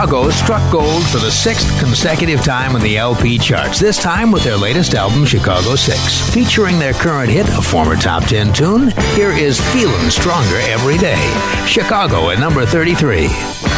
Chicago struck gold for the 6th consecutive time on the LP charts, this time with their latest album, Chicago 6. Featuring their current hit, a former top 10 tune, here is Feelin' Stronger Every Day. Chicago at number 33.